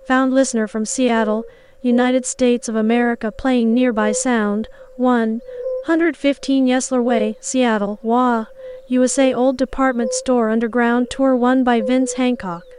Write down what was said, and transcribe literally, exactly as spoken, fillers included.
Found listener from Seattle, United States of America playing nearby sound, one fifteen Yesler Way, Seattle, W A, U S A. Old Department Store Underground Tour one by Vince Hancock.